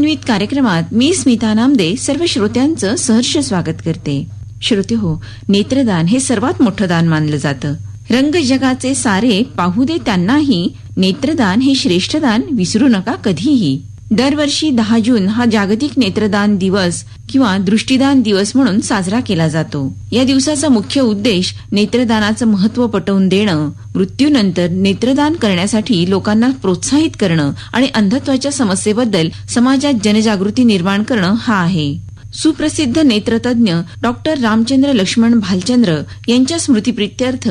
नेत्रनिमित्त कार्यक्रमात मी स्मिता नामदे सर्व श्रोत्यांचं सहर्ष स्वागत करते. श्रोते हो, नेत्रदान हे सर्वात मोठं दान मानलं जातं. रंग जगाचे सारे पाहू दे त्यांनाही, नेत्रदान हे श्रेष्ठ दान विसरू नका कधीही. दरवर्षी 10 जून हा जागतिक नेत्रदान दिवस किंवा दृष्टीदान दिवस म्हणून साजरा केला जातो. या दिवसाचा मुख्य उद्देश नेत्रदानाचं महत्त्व पटवून देणं, मृत्यूनंतर नेत्रदान करण्यासाठी लोकांना प्रोत्साहित करणं आणि अंधत्वाच्या समस्येबद्दल समाजात जनजागृती निर्माण करणं हा आहे. सुप्रसिद्ध नेत्रतज्ञ डॉक्टर रामचंद्र लक्ष्मण भालचंद्र यांच्या स्मृतिप्रित्यर्थ